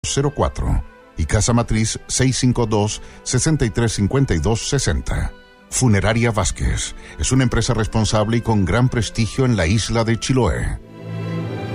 04 y Casa Matriz 652-6352-60. Funeraria Vázquez es una empresa responsable y con gran prestigio en la isla de Chiloé.